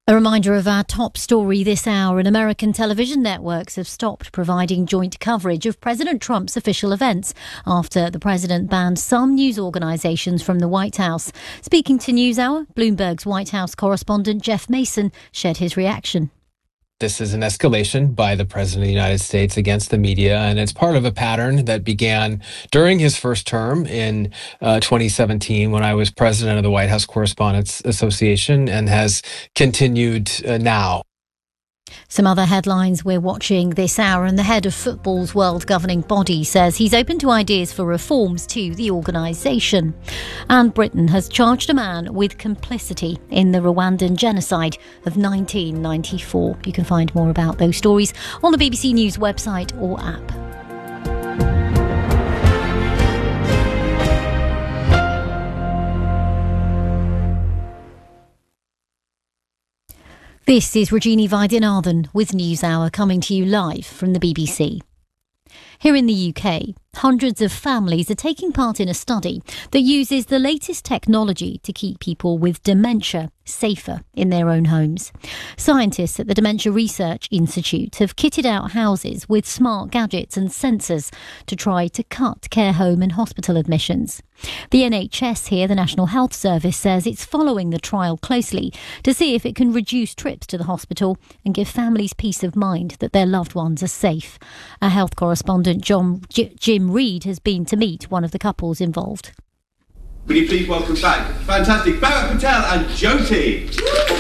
A reminder of our top story this hour. American television networks have stopped providing joint coverage of President Trump's official events after the president banned some news organisations from the White House. Speaking to NewsHour, Bloomberg's White House correspondent Jeff Mason shared his reaction. This is an escalation by the President of the United States against the media, and it's part of a pattern that began during his first term in 2017 when I was president of the White House Correspondents Association and has continued now. Some other headlines we're watching this hour, and the head of football's world governing body says he's open to ideas for reforms to the organisation. And Britain has charged a man with complicity in the Rwandan genocide of 1994. You can find more about those stories on the BBC News website or app. This is Regina Vaidyanathan with NewsHour, coming to you live from the BBC. Here in the UK, hundreds of families are taking part in a study that uses the latest technology to keep people with dementia safer in their own homes. Scientists at the Dementia Research Institute have kitted out houses with smart gadgets and sensors to try to cut care home and hospital admissions. The NHS here, the National Health Service, says it's following the trial closely to see if it can reduce trips to the hospital and give families peace of mind that their loved ones are safe. Our health correspondent Jim Reid has been to meet one of the couples involved. Will you please welcome back fantastic Bharat Patel and Jyoti.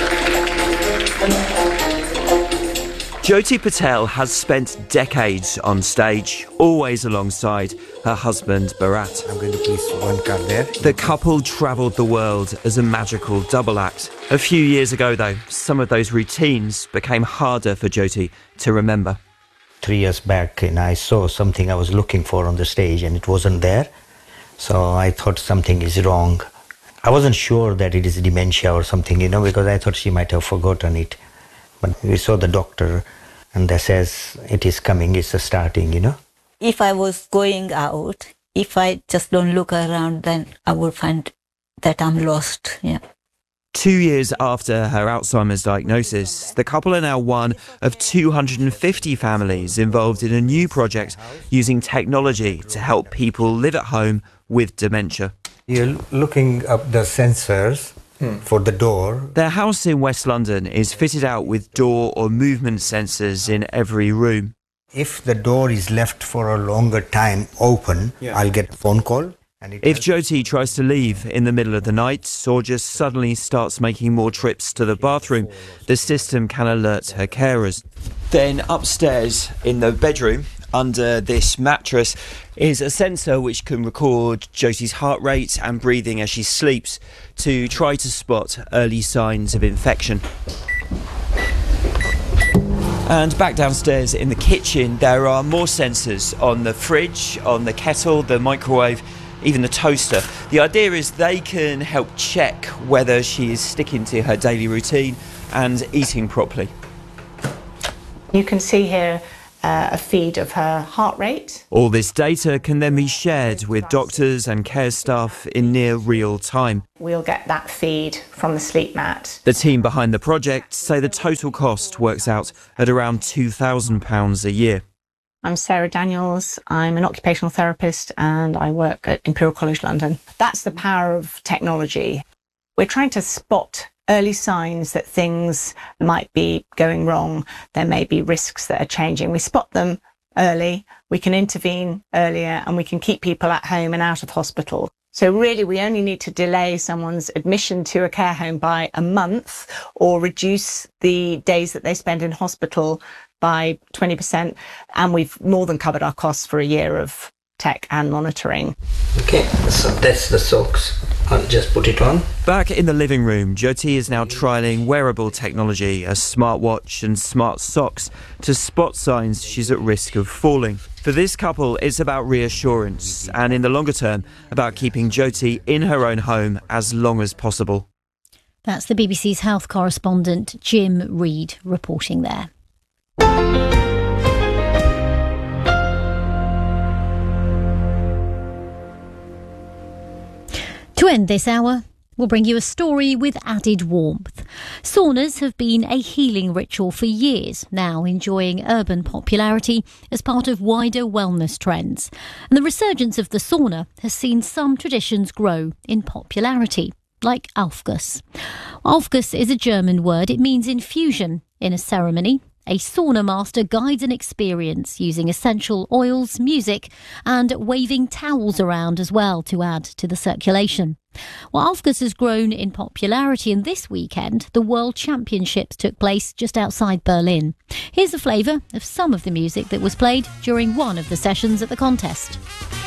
Jyoti Patel has spent decades on stage, always alongside her husband Bharat. I'm going to place one card there. The couple travelled the world as a magical double act. A few years ago, though, some of those routines became harder for Jyoti to remember. 3 years back, and I saw something I was looking for on the stage, and it wasn't there. So I thought something is wrong. I wasn't sure that it is dementia or something, because I thought she might have forgotten it. But we saw the doctor, and they says it is coming, it's starting, If I was going out, if I just don't look around, then I would find that I'm lost, 2 years after her Alzheimer's diagnosis, the couple are now one of 250 families involved in a new project using technology to help people live at home with dementia. You're looking up the sensors for the door. Their house in West London is fitted out with door or movement sensors in every room. If the door is left for a longer time open, I'll get a phone call. If Jyoti tries to leave in the middle of the night or just suddenly starts making more trips to the bathroom, the system can alert her carers. Then upstairs in the bedroom, under this mattress, is a sensor which can record Jyoti's heart rate and breathing as she sleeps to try to spot early signs of infection. And back downstairs in the kitchen, there are more sensors on the fridge, on the kettle, the microwave, even the toaster. The idea is they can help check whether she is sticking to her daily routine and eating properly. You can see here a feed of her heart rate. All this data can then be shared with doctors and care staff in near real time. We'll get that feed from the sleep mat. The team behind the project say the total cost works out at around £2,000 a year. I'm Sarah Daniels, I'm an occupational therapist and I work at Imperial College London. That's the power of technology. We're trying to spot early signs that things might be going wrong. There may be risks that are changing. We spot them early, we can intervene earlier, and we can keep people at home and out of hospital. So really, we only need to delay someone's admission to a care home by a month or reduce the days that they spend in hospital by 20%, and we've more than covered our costs for a year of tech and monitoring. Okay, so that's the socks. I'll just put it on. Back in the living room, Jyoti is now trialling wearable technology, a smartwatch and smart socks, to spot signs she's at risk of falling. For this couple, it's about reassurance, and in the longer term, about keeping Jyoti in her own home as long as possible. That's the BBC's health correspondent Jim Reid reporting there. To end this hour, we'll bring you a story with added warmth. Saunas have been a healing ritual for years, now enjoying urban popularity as part of wider wellness trends. And the resurgence of the sauna has seen some traditions grow in popularity, like Aufguss. Aufguss is a German word. It means infusion. In a ceremony, a sauna master guides an experience using essential oils, music and waving towels around as well to add to the circulation. Well, Aufguss has grown in popularity, and this weekend the World Championships took place just outside Berlin. Here's a flavour of some of the music that was played during one of the sessions at the contest.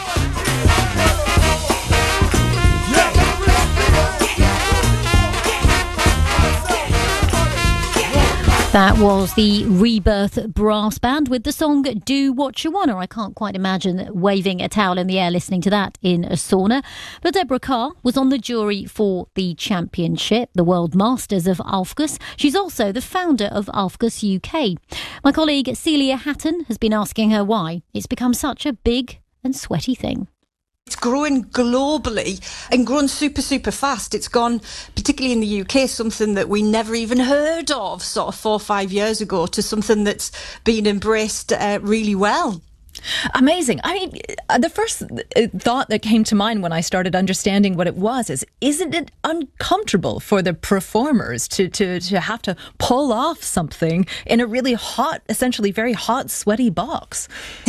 That was the Rebirth Brass Band with the song Do What You Wanna. I can't quite imagine waving a towel in the air listening to that in a sauna. But Deborah Carr was on the jury for the championship, the World Masters of Aufguss. She's also the founder of Aufguss UK. My colleague Celia Hatton has been asking her why it's become such a big and sweaty thing. It's growing globally and grown super, super fast. It's gone, particularly in the UK, something that we never even heard of sort of 4 or 5 years ago, to something that's been embraced really well. Amazing. I mean, the first thought that came to mind when I started understanding what it was is, isn't it uncomfortable for the performers to have to pull off something in a really hot, essentially very hot, sweaty box?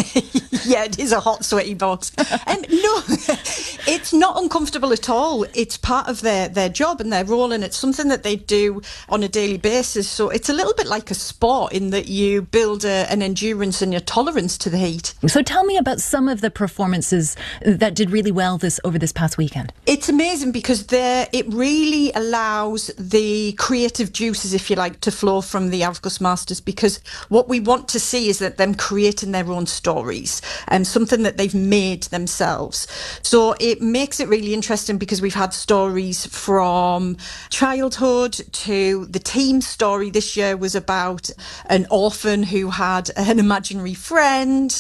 Yeah, it is a hot, sweaty box. No, it's not uncomfortable at all. It's part of their job and their role, and it's something that they do on a daily basis. So it's a little bit like a sport in that you build an endurance and your tolerance to the heat. So tell me about some of the performances that did really well over this past weekend. It's amazing because it really allows the creative juices, if you like, to flow from the Aufguss Masters, because what we want to see is that them creating their own stories and something that they've made themselves. So it makes it really interesting because we've had stories from childhood to the team story this year was about an orphan who had an imaginary friend,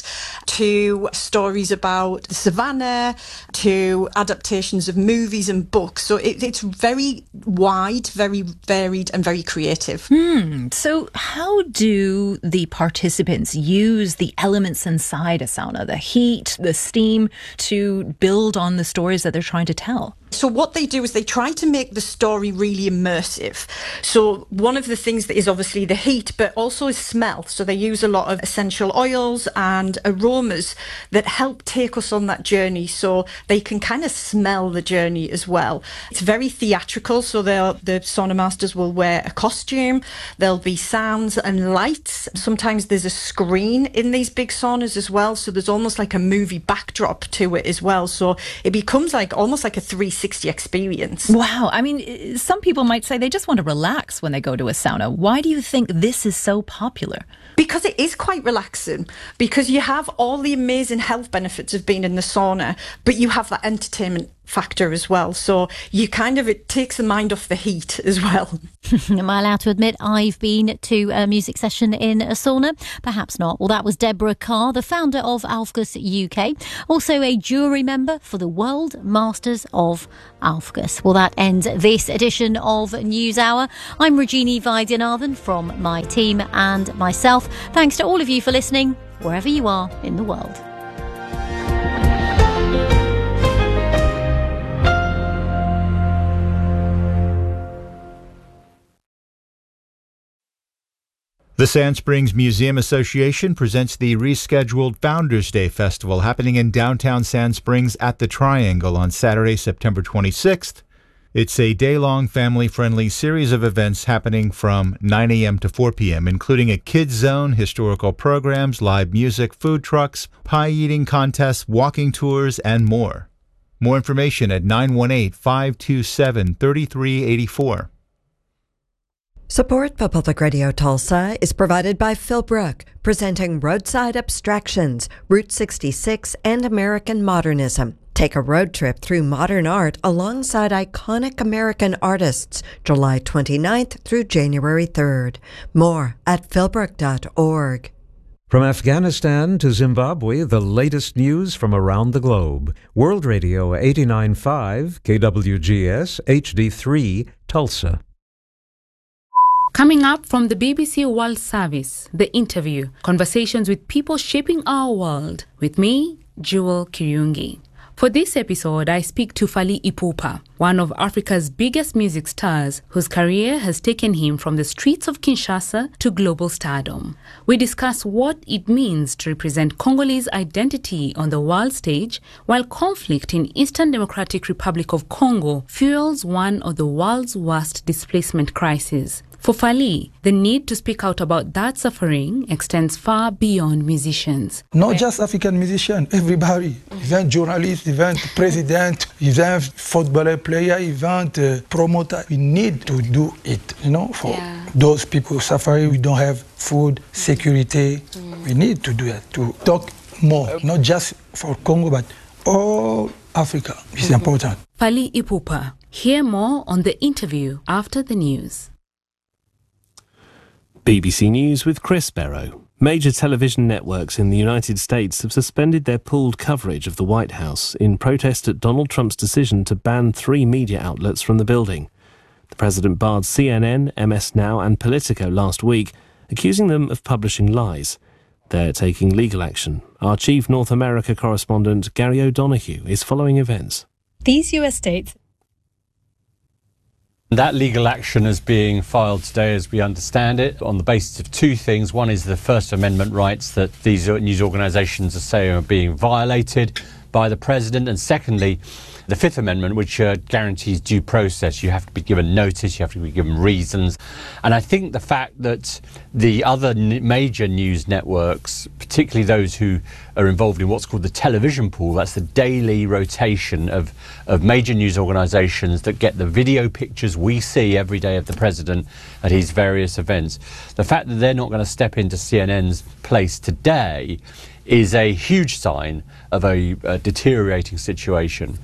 to stories about the savannah, to adaptations of movies and books. So it's very wide, very varied and very creative. So how do the participants use the elements inside a sauna, the heat, the steam, to build on the stories that they're trying to tell? So what they do is they try to make the story really immersive. So one of the things that is obviously the heat, but also is smell. So they use a lot of essential oils and aromas that help take us on that journey, so they can kind of smell the journey as well. It's very theatrical, so the sauna masters will wear a costume. There'll be sounds and lights. Sometimes there's a screen in these big saunas as well, so there's almost like a movie backdrop to it as well. So it becomes almost like a 360 experience. Wow. I mean, some people might say they just want to relax when they go to a sauna. Why do you think this is so popular? Because it is quite relaxing, because you have all the amazing health benefits of being in the sauna, but you have that entertainment factor as well. So it takes the mind off the heat as well. Am I allowed to admit I've been to a music session in a sauna? Perhaps not. Well, that was Deborah Carr, the founder of Aufguss UK, also a jury member for the World Masters of Aufguss. Well, that ends this edition of News Hour. I'm Regina Vaidyanathan from my team and myself. Thanks to all of you for listening, wherever you are in the world. The Sand Springs Museum Association presents the rescheduled Founders Day Festival happening in downtown Sand Springs at the Triangle on Saturday, September 26th. It's a day-long family-friendly series of events happening from 9 a.m. to 4 p.m., including a kids zone, historical programs, live music, food trucks, pie-eating contests, walking tours, and more. More information at 918-527-3384. Support for Public Radio Tulsa is provided by Philbrook, presenting Roadside Abstractions, Route 66, and American Modernism. Take a road trip through modern art alongside iconic American artists, July 29th through January 3rd. More at philbrook.org. From Afghanistan to Zimbabwe, the latest news from around the globe. World Radio 89.5, KWGS, HD3, Tulsa. Coming up from the BBC World Service, The Interview, conversations with people shaping our world. With me, Jewel Kiriungi. For this episode, I speak to Fally Ipupa, one of Africa's biggest music stars, whose career has taken him from the streets of Kinshasa to global stardom. We discuss what it means to represent Congolese identity on the world stage, while conflict in Eastern Democratic Republic of Congo fuels one of the world's worst displacement crises. For Fally, the need to speak out about that suffering extends far beyond musicians. Not just African musicians, everybody. Even journalists, even president, even footballer player, even promoter. We need to do it, for those people suffering. We don't have food, security. We need to do that, to talk more, not just for Congo, but all Africa. It's important. Fally Ipupa. Hear more on The Interview after the news. BBC News with Chris Barrow. Major television networks in the United States have suspended their pooled coverage of the White House in protest at Donald Trump's decision to ban 3 media outlets from the building. The president barred CNN, MS Now and Politico last week, accusing them of publishing lies. They're taking legal action. Our chief North America correspondent, Gary O'Donoghue, is following events. These US states... That legal action is being filed today, as we understand it, on the basis of 2 things. One is the First Amendment rights that these news organisations are saying are being violated by the president, and secondly, the Fifth Amendment, which guarantees due process. You have to be given notice, you have to be given reasons. And I think the fact that the other major news networks, particularly those who are involved in what's called the television pool, that's the daily rotation of major news organisations that get the video pictures we see every day of the president at his various events. The fact that they're not going to step into CNN's place today is a huge sign of a deteriorating situation.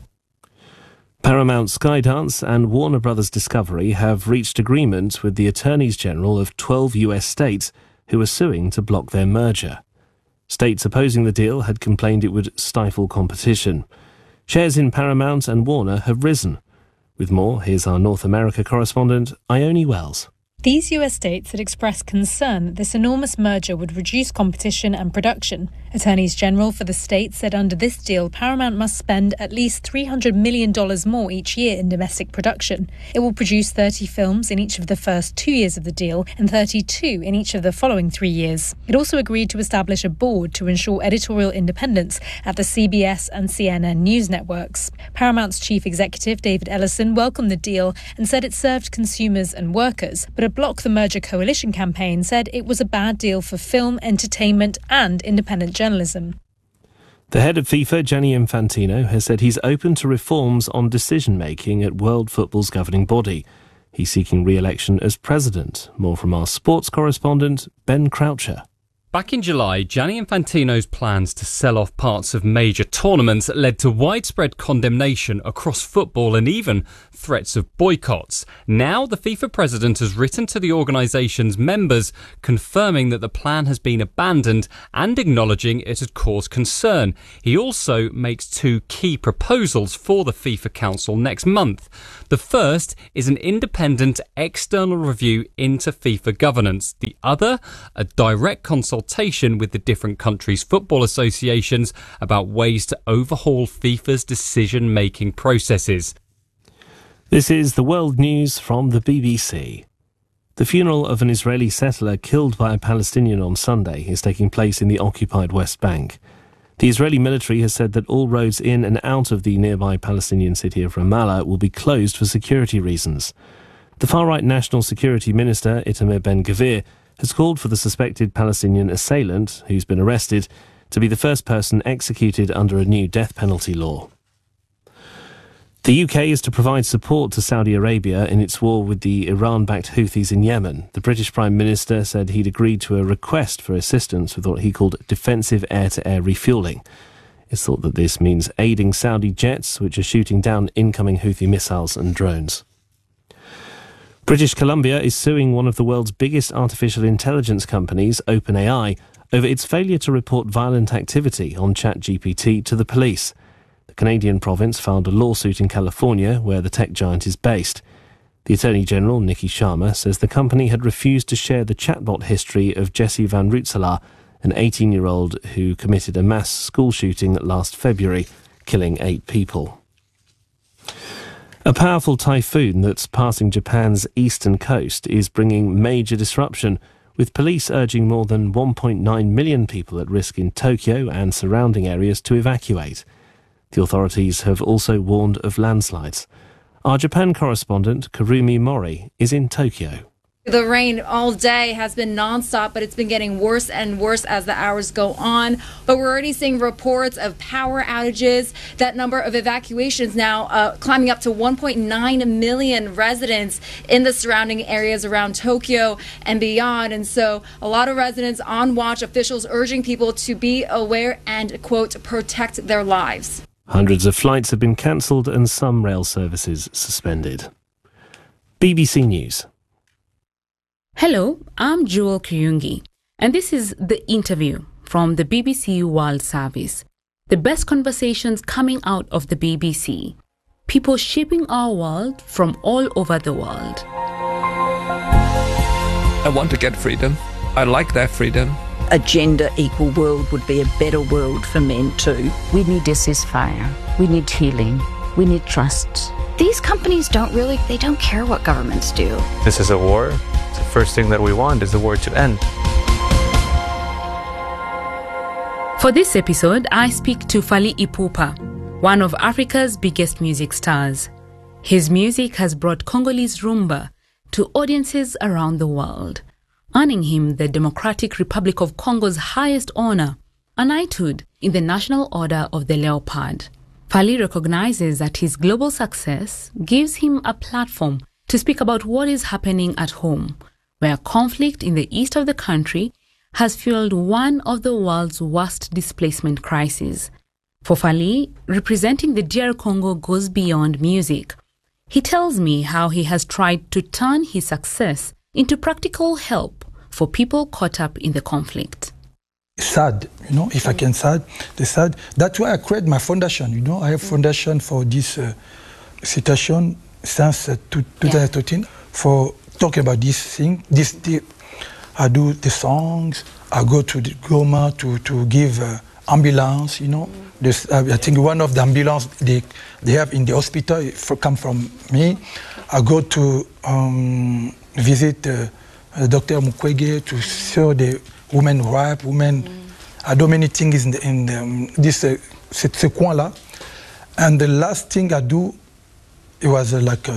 Paramount Skydance and Warner Bros. Discovery have reached agreement with the Attorneys General of 12 US states who are suing to block their merger. States opposing the deal had complained it would stifle competition. Shares in Paramount and Warner have risen. With more, here's our North America correspondent, Ione Wells. These US states had expressed concern that this enormous merger would reduce competition and production. Attorneys General for the states said under this deal, Paramount must spend at least $300 million more each year in domestic production. It will produce 30 films in each of the first 2 years of the deal and 32 in each of the following 3 years. It also agreed to establish a board to ensure editorial independence at the CBS and CNN news networks. Paramount's chief executive, David Ellison, welcomed the deal and said it served consumers and workers, but a Block the Merger coalition campaign said it was a bad deal for film, entertainment and independent journalism. The head of FIFA, Gianni Infantino, has said he's open to reforms on decision-making at world football's governing body. He's seeking re-election as president. More from our sports correspondent, Ben Croucher. Back in July, Gianni Infantino's plans to sell off parts of major tournaments led to widespread condemnation across football and even threats of boycotts. Now, the FIFA president has written to the organisation's members confirming that the plan has been abandoned and acknowledging it had caused concern. He also makes 2 key proposals for the FIFA Council next month. The first is an independent external review into FIFA governance. The other, a direct consultation with the different countries' football associations about ways to overhaul FIFA's decision-making processes. This is the world news from the BBC. The funeral of an Israeli settler killed by a Palestinian on Sunday is taking place in the occupied West Bank. The Israeli military has said that all roads in and out of the nearby Palestinian city of Ramallah will be closed for security reasons. The far-right National Security Minister, Itamar Ben-Gvir, has called for the suspected Palestinian assailant, who's been arrested, to be the first person executed under a new death penalty law. The UK is to provide support to Saudi Arabia in its war with the Iran-backed Houthis in Yemen. The British Prime Minister said he'd agreed to a request for assistance with what he called defensive air-to-air refuelling. It's thought that this means aiding Saudi jets, which are shooting down incoming Houthi missiles and drones. British Columbia is suing one of the world's biggest artificial intelligence companies, OpenAI, over its failure to report violent activity on ChatGPT to the police. The Canadian province filed a lawsuit in California, where the tech giant is based. The Attorney General, Nikki Sharma, says the company had refused to share the chatbot history of Jesse Van Rootselaar, an 18-year-old who committed a mass school shooting last February, killing 8 people. A powerful typhoon that's passing Japan's eastern coast is bringing major disruption, with police urging more than 1.9 million people at risk in Tokyo and surrounding areas to evacuate. The authorities have also warned of landslides. Our Japan correspondent, Kurumi Mori, is in Tokyo. The rain all day has been nonstop, but it's been getting worse and worse as the hours go on. But we're already seeing reports of power outages. That number of evacuations now climbing up to 1.9 million residents in the surrounding areas around Tokyo and beyond. And so a lot of residents on watch, officials urging people to be aware and, quote, protect their lives. Hundreds of flights have been cancelled and some rail services suspended. BBC News. Hello, I'm Jewel Kiyungi, and this is The Interview from the BBC World Service. The best conversations coming out of the BBC. People shaping our world from all over the world. I want to get freedom. I like that freedom. A gender-equal world would be a better world for men too. We need a ceasefire. We need healing. We need trust. These companies don't care what governments do. This is a war. The first thing that we want is the war to end. For this episode, I speak to Fally Ipupa, one of Africa's biggest music stars. His music has brought Congolese rumba to audiences around the world, earning him the Democratic Republic of Congo's highest honor, a knighthood in the National Order of the Leopard. Fally recognizes that his global success gives him a platform to speak about what is happening at home, where conflict in the east of the country has fueled one of the world's worst displacement crises. For Fally, representing the DR Congo goes beyond music. He tells me how he has tried to turn his success into practical help for people caught up in the conflict. Sad, if I can sad. That's why I created my foundation, I have foundation for this situation since 2013 for talking about this thing. I do the songs, I go to the Goma to give ambulance, I think one of the ambulance they have in the hospital come from me. I go to visit Dr. Mukwege to show the women rights, I do many things in this ce coin-là. And the last thing I do, it was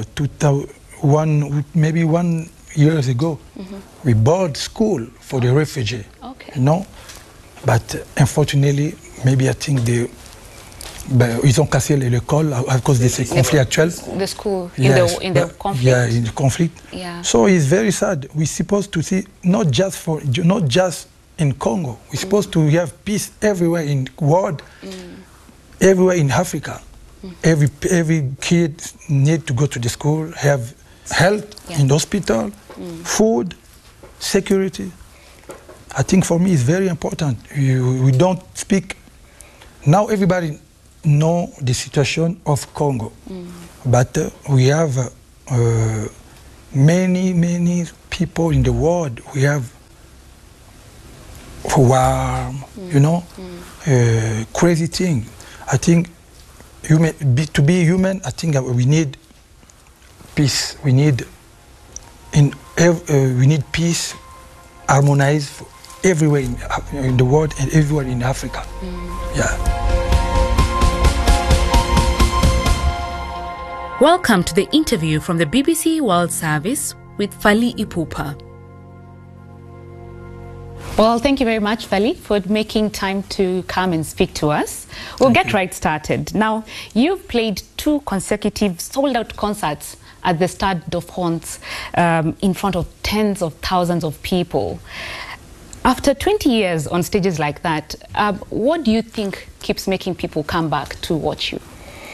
maybe 1 year ago. We bought school for the refugee, But unfortunately, maybe I think ils ont cassé l'école à cause de ces conflits actuels. The school in the conflict. Yeah, in the conflict. Yeah. So it's very sad. We're supposed to see not just in Congo. We're supposed to have peace everywhere in the world, everywhere in Africa. Every kid need to go to the school, have health in the hospital, food, security. I think for me it's very important. We don't speak. Now everybody know the situation of Congo, but we have many people in the world. We have war, crazy thing. I think to be human, I think we need peace. We need peace, harmonized everywhere in the world and everywhere in Africa. Welcome to the interview from the BBC World Service with Fally Ipupa. Well, thank you very much, Fally, for making time to come and speak to us. We'll get right started. Now, you've played 2 consecutive sold-out concerts at the Stade de France in front of tens of thousands of people. After 20 years on stages like that, what do you think keeps making people come back to watch you?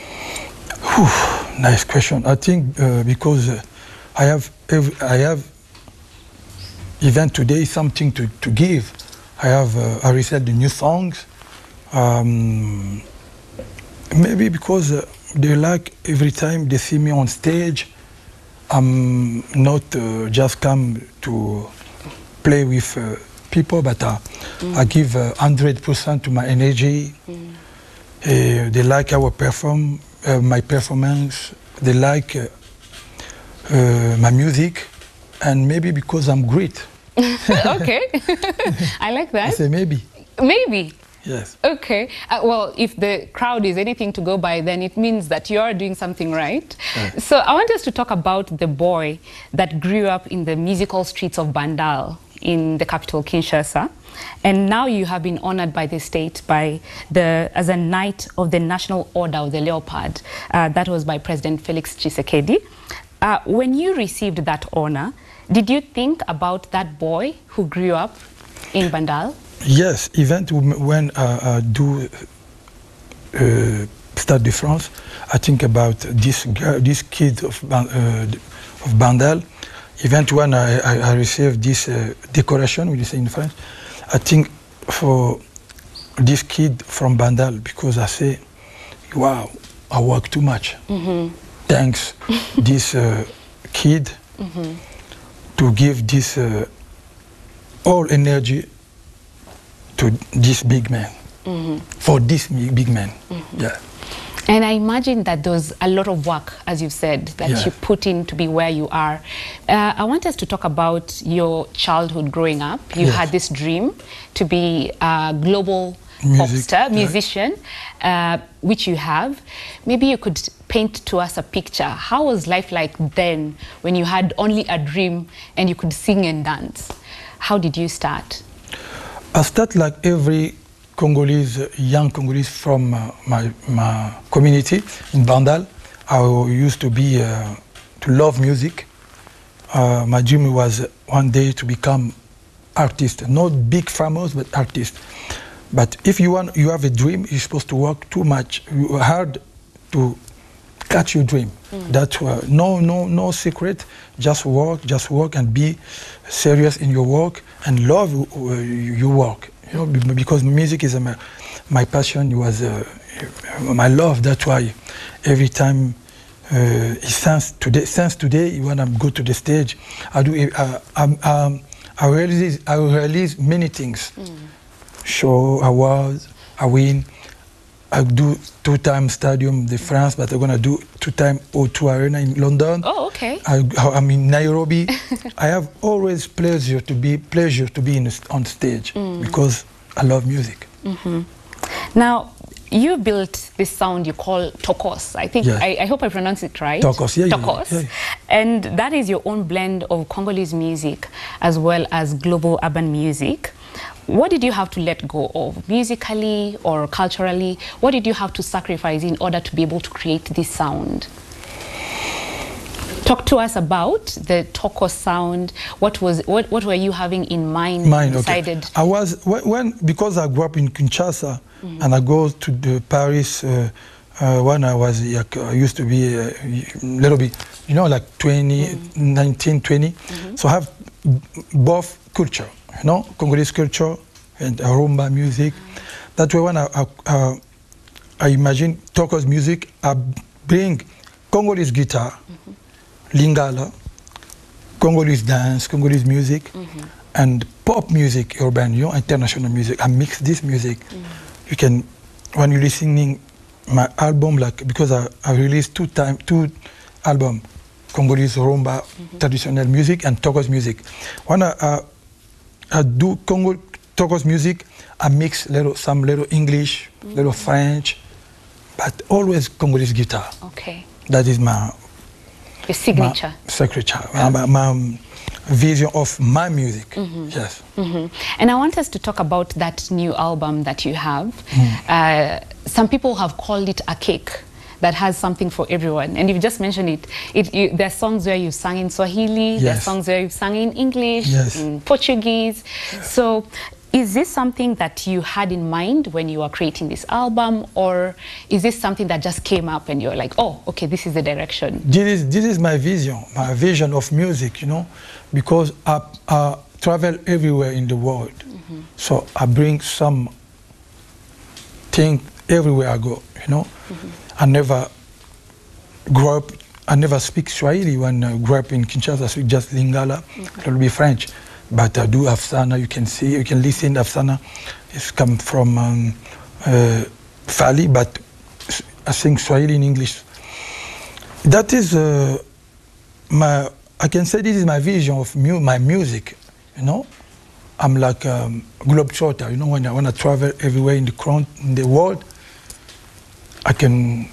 Nice question. I think because I have event today, something to give. I received the new songs. Maybe because they like every time they see me on stage, I'm not just come to play with people, but I give 100% to my energy. They like my performance. They like my music, and maybe because I'm great. Okay, I like that. I say maybe. Maybe. Yes. Okay. Well, if the crowd is anything to go by, then it means that you are doing something right. Yes. So I want us to talk about the boy that grew up in the musical streets of Bandal in the capital, Kinshasa. And now you have been honored by the state as a Knight of the National Order of the Leopard. That was by President Felix Tshisekedi. When you received that honor, did you think about that boy who grew up in Bandal? Yes, even when I do Stade de France, I think about this kid of Bandal. Even when I received this decoration, we say in French, I think for this kid from Bandal, because I say, wow, I work too much. Thanks this kid to give this all energy to this big man, for this big man. Yeah. And I imagine that there's a lot of work, as you said, that you put in to be where you are. I want us to talk about your childhood growing up. You had this dream to be a global pop star, musician, which you have. Maybe you could paint to us a picture. How was life like then when you had only a dream and you could sing and dance? How did you start? I start like every Congolese, young Congolese from my community in Bandal. I used to be to love music. My dream was one day to become artist, not big famous, but artist. But if you have a dream, you're supposed to work too much, hard to catch your dream. That's no secret. Just work and be serious in your work and love your work. You know, because music is my passion. It was my love. That's why every time since today, when I go to the stage, I do. I release many things. Show, awards, I win. I do 2-time Stadium de France, but I'm gonna do 2-time O2 Arena in London. Oh, okay. I'm in Nairobi. I have always pleasure to be on stage because I love music. Now, you built this sound you call Tokos. I think I hope I pronounce it right. Tokos, yeah. Tokos. Yeah. And that is your own blend of Congolese music as well as global urban music. What did you have to let go of, musically or culturally? What did you have to sacrifice in order to be able to create this sound? Talk to us about the Tokos sound. What were you having in mind? Decided? Okay. I was because I grew up in Kinshasa and I go to the Paris when I was I used to be a little bit, like 19, 20. So I have both culture. Congolese culture and rumba music. That way, when I imagine Tokos music, I bring Congolese guitar, Lingala, Congolese dance, Congolese music, and pop music, urban, international music. I mix this music. You can, when you're listening my album, because I released two albums, Congolese rumba, traditional music, and Tokos music. When I do Tokos music, I mix some little English, little French, but always Congolese guitar. Okay. That is your signature. My vision of my music. Yes. And I want us to talk about that new album that you have. Some people have called it a cake that has something for everyone. And you've just mentioned it. There are songs where you've sung in Swahili, there are songs where you've sung in English, in Portuguese. So Is this something that you had in mind when you were creating this album, or is this something that just came up and you're like, oh, okay, this is the direction? This is my vision of music, you know, because I travel everywhere in the world. So I bring some thing everywhere I go, you know. I never grew up, I never speak Swahili. When I grew up in Kinshasa, I speak just Lingala, a little bit French. But I do Afsana, you can see, you can listen Afsana. It's come from Fali, but I sing Swahili in English. That is I can say this is my vision of my music, you know. I'm like a globetrotter, you know, when I travel everywhere in the world, I can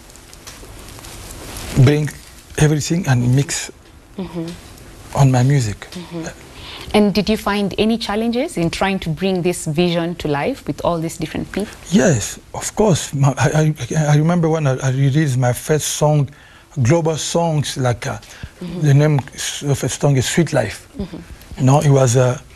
bring everything and mix on my music. And did you find any challenges in trying to bring this vision to life with all these different people? Yes, of course. I remember when I released my first song, global songs, like the name of the song is Sweet Life. You know, it was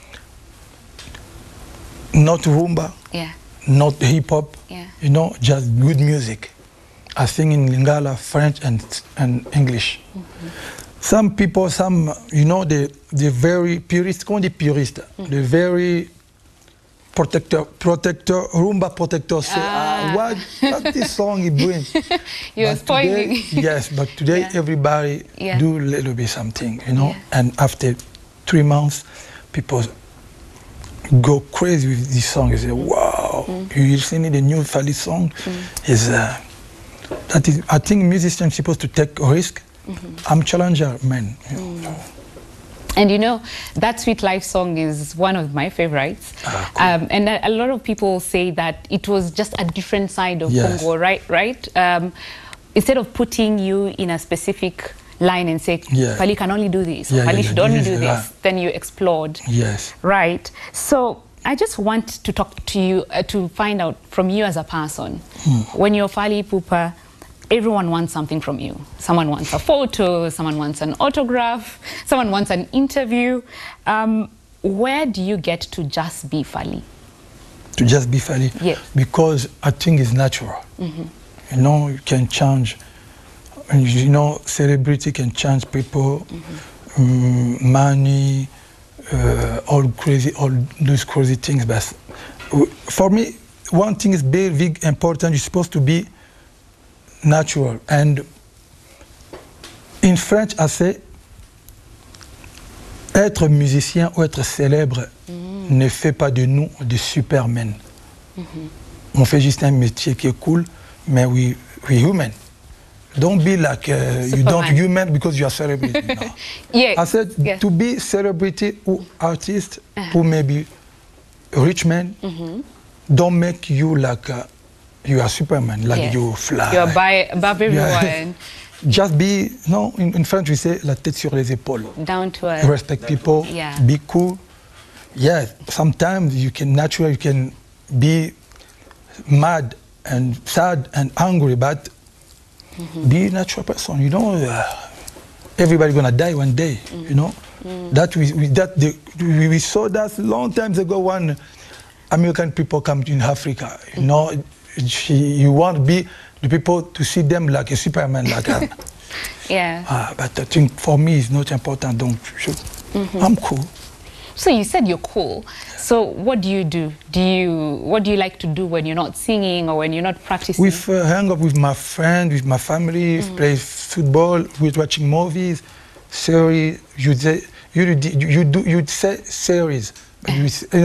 not rumba, not hip hop, you know, just good music. I sing in Lingala, French, and English. Some people, you know, they're very purist, they're very protector, rumba protector, say, what this song it brings. You're spoiling. Yes, but today everybody do a little bit something, you know, and after 3 months, people go crazy with this song. You say, wow, you listening the new Fali song? Is that is, I think musicians are supposed to take a risk. I'm challenger, man. And you know, that Sweet Life song is one of my favorites. Cool. And a lot of people say that it was just a different side of Congo, right? Instead of putting you in a specific line and say, Fali can only do this, Fali should only do this, then you explored. Yes. Right. So I just want to talk to you, to find out from you as a person, when you're Fali Ipupa, everyone wants something from you. Someone wants a photo, someone wants an autograph, someone wants an interview. Where do you get to just be Fali? To just be Fali? Yes. Because I think it's natural. You know, you can change, you know, celebrity can change people, money, all those crazy things. But for me, one thing is big, important. You're supposed to be natural. And in French, I say, être musicien ou être célèbre ne fait pas de nous des supermen. On fait juste un métier qui est cool, mais we human. Don't be like you don't human because you are celebrity. No. I said to be celebrity or artist or maybe rich man, don't make you like you are Superman, like you fly. You're above everyone. Just be, no, in French we say la tête sur les épaules. Down to earth. Respect people, be cool. Yeah, sometimes you can be mad and sad and angry, but be a natural person. You know, everybody's gonna die one day. You know, that we saw that long time ago when American people come in Africa. You know, you want to be the people to see them like a Superman, like a, but I think for me it's not important. I'm cool. So you said you're cool. So what do you do? What do you like to do when you're not singing or when you're not practicing? We hang up with my friends, with my family, play football, we're watching movies, series. You'd say series.